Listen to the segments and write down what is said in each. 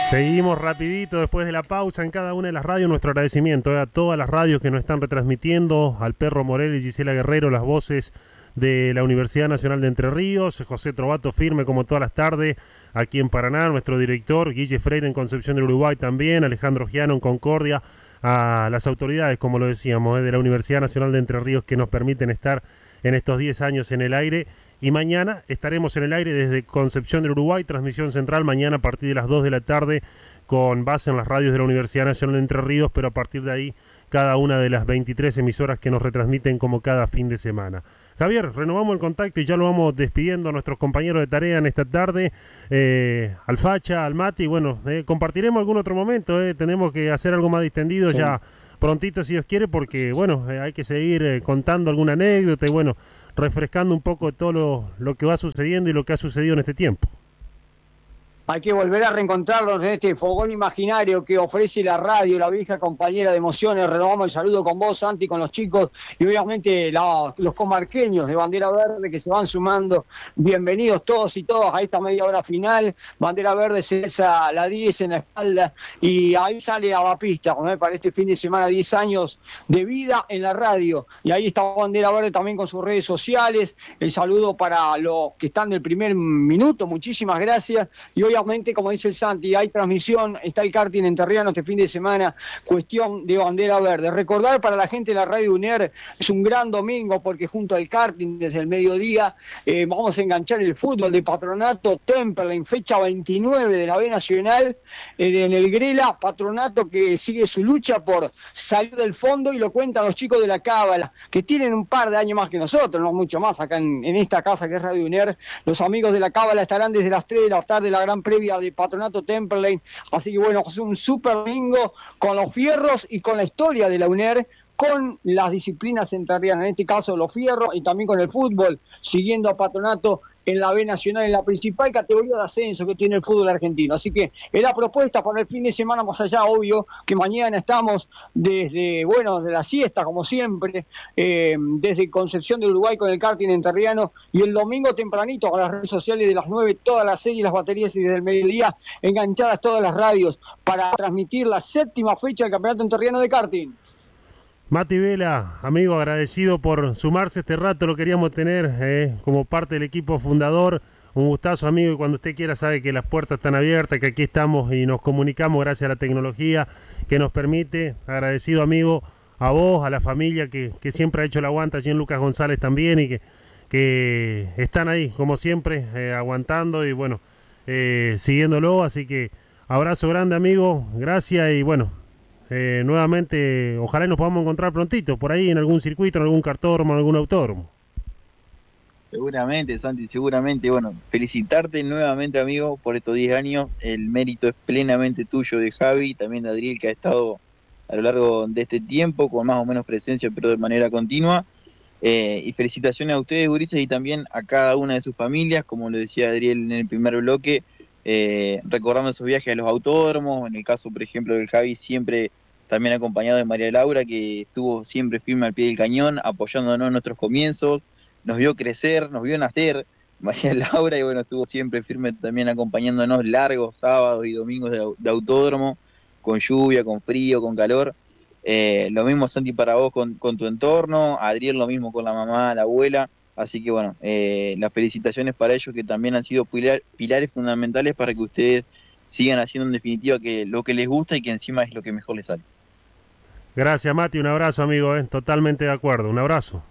Seguimos rapidito después de la pausa en cada una de las radios. Nuestro agradecimiento a todas las radios que nos están retransmitiendo, al Perro Morel y Gisela Guerrero, las voces de la Universidad Nacional de Entre Ríos, José Trovato firme como todas las tardes aquí en Paraná, nuestro director Guille Freire en Concepción del Uruguay también, Alejandro Giano en Concordia, a las autoridades, como lo decíamos, de la Universidad Nacional de Entre Ríos que nos permiten estar en estos 10 años en el aire. Y mañana estaremos en el aire desde Concepción del Uruguay, transmisión central mañana a partir de las 2 de la tarde con base en las radios de la Universidad Nacional de Entre Ríos, pero a partir de ahí cada una de las 23 emisoras que nos retransmiten como cada fin de semana. Javier, renovamos el contacto y ya lo vamos despidiendo a nuestros compañeros de tarea en esta tarde, al Facha, al Mati, bueno, compartiremos algún otro momento, tenemos que hacer algo más distendido sí. Ya prontito si Dios quiere, porque bueno, hay que seguir contando alguna anécdota y bueno, refrescando un poco todo lo que va sucediendo y lo que ha sucedido en este tiempo. Hay que volver a reencontrarnos en este fogón imaginario que ofrece la radio, la vieja compañera de emociones. Renovamos el saludo con vos, Santi, con los chicos y obviamente los comarqueños de Bandera Verde que se van sumando. Bienvenidos todos y todas a esta media hora final. Bandera Verde se alza la 10 en la espalda y ahí sale a la pista, para este fin de semana, 10 años de vida en la radio. Y ahí está Bandera Verde también con sus redes sociales. El saludo para los que están del primer minuto, muchísimas gracias. Y obviamente, como dice el Santi, hay transmisión, está el karting enterriano este fin de semana, cuestión de Bandera Verde. Recordar para la gente de la radio UNER, es un gran domingo porque junto al karting desde el mediodía vamos a enganchar el fútbol de Patronato Temperley, fecha 29 de la B Nacional, en el Grela, Patronato que sigue su lucha por salir del fondo y lo cuentan los chicos de la Cábala, que tienen un par de años más que nosotros, no mucho más acá en esta casa que es Radio UNER. Los amigos de la Cábala estarán desde las 3 de la tarde, la gran previa de Patronato Temperley, así que bueno, es un super domingo con los fierros y con la historia de la UNER, con las disciplinas enterrianas, en este caso los fierros y también con el fútbol, siguiendo a Patronato en la B Nacional, en la principal categoría de ascenso que tiene el fútbol argentino. Así que es la propuesta para el fin de semana, más allá, obvio, que mañana estamos de la siesta, como siempre, desde Concepción del Uruguay con el karting enterriano, y el domingo tempranito con las redes sociales de las 9, todas las series, las baterías, y desde el mediodía enganchadas todas las radios para transmitir la 7ª fecha del Campeonato Enterriano de Karting. Mati Vela, amigo, agradecido por sumarse este rato, lo queríamos tener como parte del equipo fundador. Un gustazo, amigo, y cuando usted quiera sabe que las puertas están abiertas, que aquí estamos y nos comunicamos gracias a la tecnología que nos permite. Agradecido, amigo, a vos, a la familia que siempre ha hecho el aguante, allí en Lucas González también, y que están ahí, como siempre, aguantando y bueno, siguiéndolo. Así que abrazo grande, amigo, gracias y bueno, nuevamente, ojalá nos podamos encontrar prontito, por ahí en algún circuito, en algún cartódromo, en algún autódromo. Seguramente, Santi, seguramente. Bueno, felicitarte nuevamente, amigo, por estos 10 años. El mérito es plenamente tuyo, de Javi, y también de Adriel, que ha estado a lo largo de este tiempo, con más o menos presencia, pero de manera continua. Y felicitaciones a ustedes, gurises, y también a cada una de sus familias, como lo decía Adriel en el primer bloque, recordando esos viajes a los autódromos. En el caso, por ejemplo, del Javi, siempre también acompañado de María Laura, que estuvo siempre firme al pie del cañón, apoyándonos en nuestros comienzos, nos vio crecer, nos vio nacer, María Laura, y bueno, estuvo siempre firme también acompañándonos largos sábados y domingos de autódromo, con lluvia, con frío, con calor. Lo mismo, Santi, para vos con tu entorno, Adriel lo mismo con la mamá, la abuela. Así que bueno, las felicitaciones para ellos, que también han sido pilares fundamentales para que ustedes sigan haciendo en definitiva que lo que les gusta y que encima es lo que mejor les sale. Gracias, Mati, un abrazo, amigo, totalmente de acuerdo, un abrazo.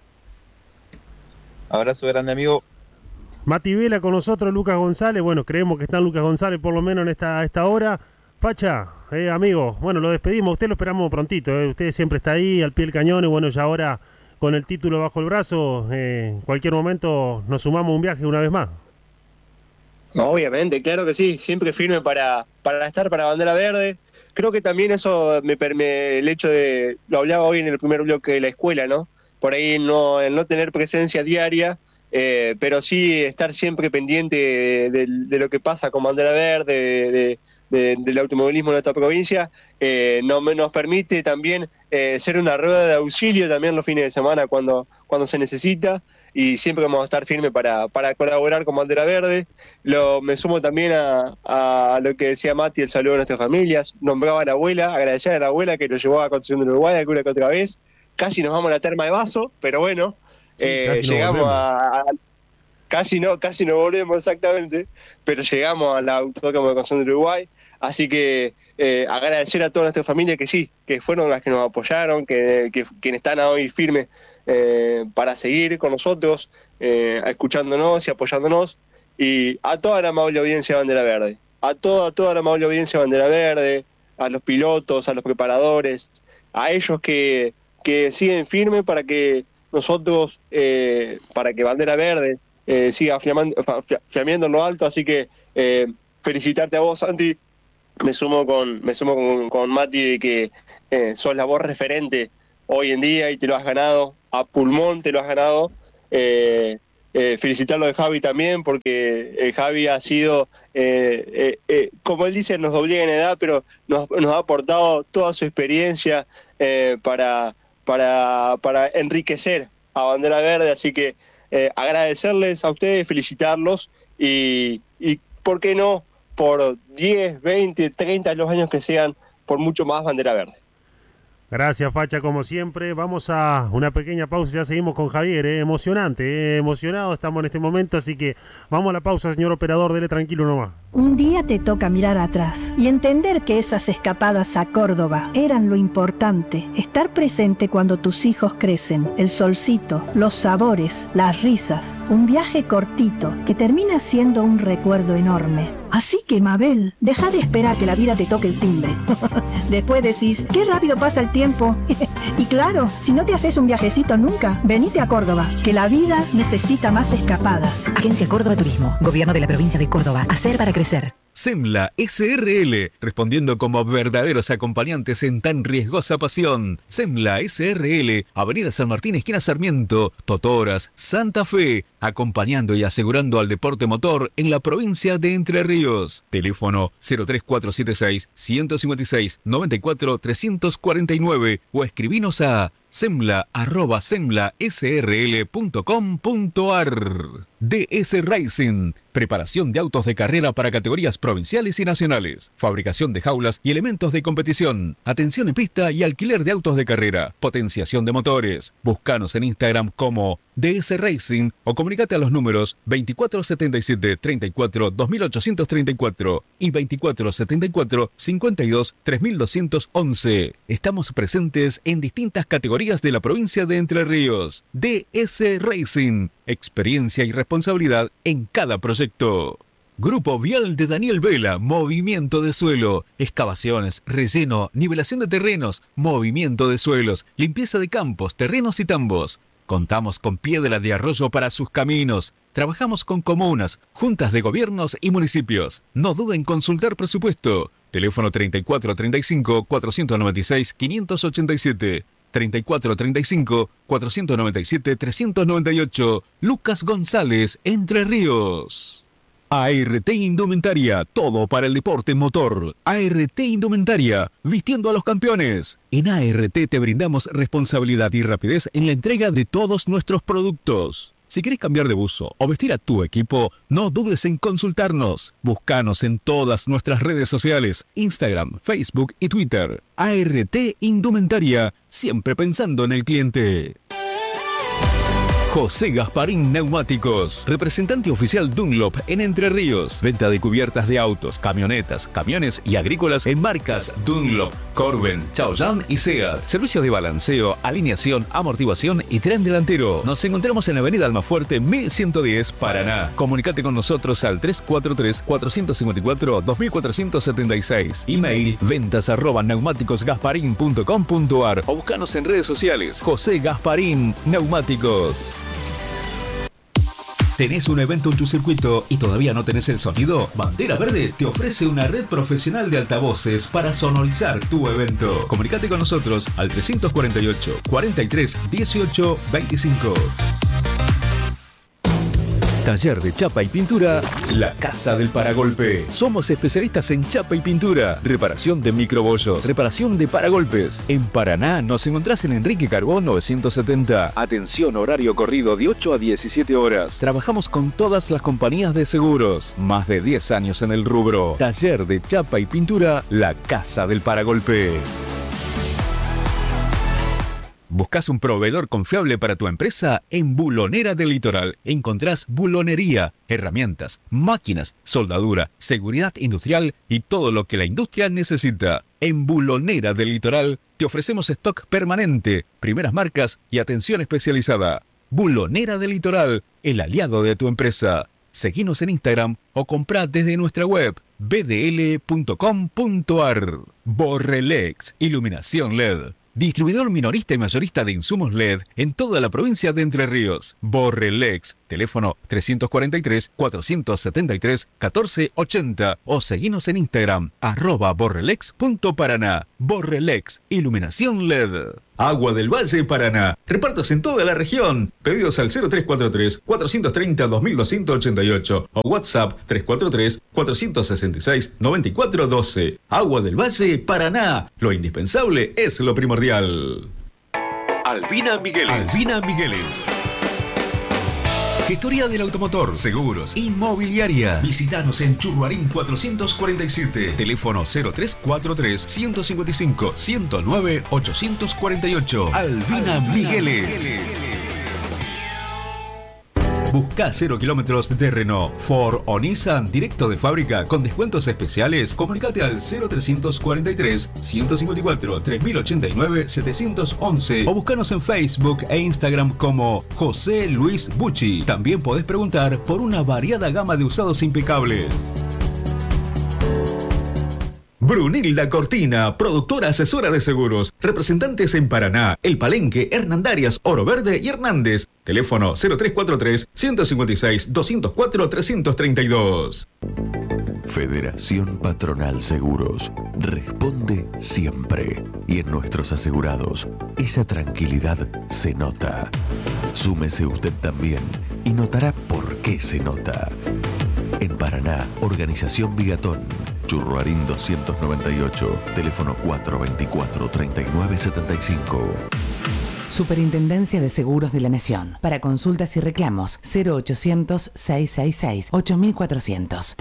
Abrazo grande, amigo. Mati Vela con nosotros, Lucas González, bueno, creemos que está Lucas González por lo menos a esta hora. Facha, amigo, bueno, lo despedimos, usted lo esperamos prontito, usted siempre está ahí al pie del cañón y bueno, ya ahora con el título bajo el brazo, en cualquier momento nos sumamos un viaje una vez más. Obviamente, claro que sí, siempre firme para estar para Bandera Verde. Creo que también eso el hecho de, lo hablaba hoy en el primer bloque de la escuela, ¿no? Por ahí el no tener presencia diaria, pero sí estar siempre pendiente de lo que pasa con Bandera Verde, del automovilismo en nuestra provincia, nos permite también ser una rueda de auxilio también los fines de semana cuando se necesita. y siempre vamos a estar firmes para colaborar con Bandera Verde. Me sumo también a lo que decía Mati, el saludo a nuestras familias. Nombraba a la abuela, agradecer a la abuela que nos llevó a Concepción del Uruguay alguna que otra vez. Casi nos vamos a la terma de Vaso, pero bueno, Sí, llegamos casi no volvemos exactamente, pero llegamos a la Autódromo de Concepción del Uruguay. Así que agradecer a toda nuestra familia que sí, que fueron las que nos apoyaron, que están hoy firmes para seguir con nosotros, escuchándonos y apoyándonos, y a toda la amable audiencia de Bandera Verde, a toda la amable audiencia de Bandera Verde, a los pilotos, a los preparadores, a ellos que siguen firmes para que nosotros, para que Bandera Verde siga flameando en lo alto. Así que felicitarte a vos, Santi. Me sumo con Mati de que sos la voz referente hoy en día y te lo has ganado, a pulmón te lo has ganado. Felicitarlo de Javi también, porque Javi ha sido, como él dice, nos doblega en edad, pero nos ha aportado toda su experiencia para enriquecer a Bandera Verde. Así que agradecerles a ustedes, felicitarlos y ¿por qué no? Por 10, 20, 30 los años que sean, por mucho más Bandera Verde. Gracias, Facha, como siempre. Vamos a una pequeña pausa, ya seguimos con Javier, emocionante, emocionado estamos en este momento, así que vamos a la pausa, señor operador, dele tranquilo nomás. Un día te toca mirar atrás y entender que esas escapadas a Córdoba eran lo importante. Estar presente cuando tus hijos crecen, el solcito, los sabores, las risas, un viaje cortito que termina siendo un recuerdo enorme. Así que, Mabel, deja de esperar que la vida te toque el timbre. Después decís, qué rápido pasa el tiempo. Y claro, si no te haces un viajecito nunca, venite a Córdoba, que la vida necesita más escapadas. Agencia Córdoba Turismo, Gobierno de la Provincia de Córdoba. Hacer para crecer. SEMLA SRL, respondiendo como verdaderos acompañantes en tan riesgosa pasión. SEMLA SRL, Avenida San Martín, esquina Sarmiento, Totoras, Santa Fe, acompañando y asegurando al deporte motor en la provincia de Entre Ríos. Teléfono 03476-156-94-349 o escribinos a semla@semlasrl.com.ar. DS Racing, preparación de autos de carrera para categorías provinciales y nacionales, fabricación de jaulas y elementos de competición, atención en pista y alquiler de autos de carrera, potenciación de motores. Búscanos en Instagram como DS Racing o comunicate a los números 2477-34-2834 y 2474-52-32-3211. Estamos presentes en distintas categorías de la provincia de Entre Ríos. DS Racing, experiencia y responsabilidad en cada proyecto. Grupo Vial de Daniel Vela, movimiento de suelo, excavaciones, relleno, nivelación de terrenos, movimiento de suelos, limpieza de campos, terrenos y tambos. Contamos con piedra de arroyo para sus caminos. Trabajamos con comunas, juntas de gobiernos y municipios. No duden en consultar presupuesto. Teléfono 3435-496-587. 3435-497-398. Lucas González, Entre Ríos. ART Indumentaria, todo para el deporte motor. ART Indumentaria, vistiendo a los campeones. En ART te brindamos responsabilidad y rapidez en la entrega de todos nuestros productos. Si querés cambiar de buzo o vestir a tu equipo, no dudes en consultarnos. Búscanos en todas nuestras redes sociales, Instagram, Facebook y Twitter. ART Indumentaria, siempre pensando en el cliente. José Gasparín Neumáticos, representante oficial Dunlop en Entre Ríos. Venta de cubiertas de autos, camionetas, camiones y agrícolas en marcas Dunlop, Corben, Chaoyang y Seat. Servicio de balanceo, alineación, amortiguación y tren delantero. Nos encontramos en Avenida Almafuerte 1110, Paraná. Comunicate con nosotros al 343-454-2476. Email ventas@neumáticosgasparin.com.ar o buscanos en redes sociales. José Gasparín Neumáticos. ¿Tenés un evento en tu circuito y todavía no tenés el sonido? Bandera Verde te ofrece una red profesional de altavoces para sonorizar tu evento. Comunicate con nosotros al 348 43 18 25. Taller de chapa y pintura, La Casa del Paragolpe. Somos especialistas en chapa y pintura, reparación de microbollos, reparación de paragolpes. En Paraná nos encontrás en Enrique Carbón 970. Atención, horario corrido de 8 a 17 horas. Trabajamos con todas las compañías de seguros. Más de 10 años en el rubro. Taller de chapa y pintura, La Casa del Paragolpe. ¿Buscas un proveedor confiable para tu empresa? En Bulonera del Litoral encontrás bulonería, herramientas, máquinas, soldadura, seguridad industrial y todo lo que la industria necesita. En Bulonera del Litoral te ofrecemos stock permanente, primeras marcas y atención especializada. Bulonera del Litoral, el aliado de tu empresa. Seguinos en Instagram o comprá desde nuestra web bdl.com.ar. Borrelex, iluminación LED. Distribuidor minorista y mayorista de insumos LED en toda la provincia de Entre Ríos. Borrelex, teléfono 343-473-1480 o seguinos en Instagram, @borrelex.paraná. Borrelex, iluminación LED. Agua del Valle Paraná. Repartos en toda la región. Pedidos al 0343-430-2288 o WhatsApp 343-466-9412. Agua del Valle Paraná. Lo indispensable es lo primordial. Albina Migueles. Albina Migueles. Gestoría del automotor, seguros, inmobiliaria. Visítanos en Churruarín 447. Teléfono 0343-155-109-848. Albina Migueles. Busca 0 kilómetros de Renault, Ford o Nissan directo de fábrica con descuentos especiales. Comunicate al 0343-154-3089-711 o búscanos en Facebook e Instagram como José Luis Bucci. También podés preguntar por una variada gama de usados impecables. Brunilda Cortina, productora asesora de seguros. Representantes en Paraná, El Palenque, Hernandarias, Oro Verde y Hernández. Teléfono 0343-156-204-332. Federación Patronal Seguros. Responde siempre. Y en nuestros asegurados, esa tranquilidad se nota. Súmese usted también y notará por qué se nota. En Paraná, Organización Bigatón. Churruarín 298, teléfono 424-3975. Superintendencia de Seguros de la Nación. Para consultas y reclamos, 0800-666-8400,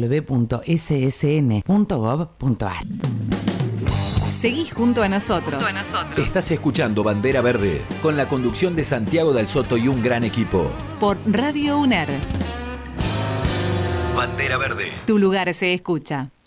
www.ssn.gov.ar. Seguí junto a nosotros. Estás escuchando Bandera Verde, con la conducción de Santiago del Soto y un gran equipo. Por Radio UNER. Bandera Verde. Tu lugar se escucha.